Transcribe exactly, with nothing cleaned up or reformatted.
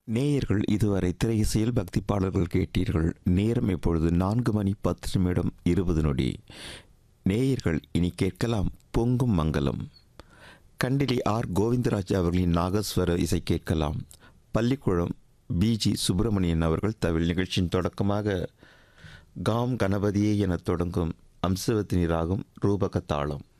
நேயர்கள் இதுவரை திரை இசையில் பக்தி பாடல்கள் கேட்டீர்கள். நேரம் இப்பொழுது நான்கு மணி பத்து நிமிடம் இருபது நொடி. நேயர்கள் இனி கேட்கலாம் பொங்கும் மங்கலம். கண்டிலி ஆர் கோவிந்தராஜ் அவர்களின் நாகஸ்வர இசை கேட்கலாம். பள்ளிக்குளம் பிஜி சுப்பிரமணியன் அவர்கள் தவில். நிகழ்ச்சியின் தொடக்கமாக காம் கணபதியே என தொடங்கும் அம்சவத்தினி ராகம் ரூபக தாளம்.